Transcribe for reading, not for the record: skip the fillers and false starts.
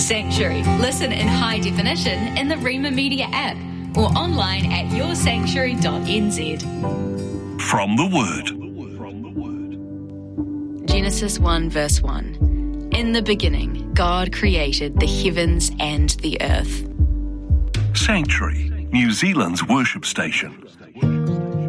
Sanctuary. Listen in high definition in the Rhema Media app or online at yoursanctuary.nz. From the Word. Genesis 1 verse 1. In the beginning, God created the heavens and the earth. Sanctuary, New Zealand's worship station.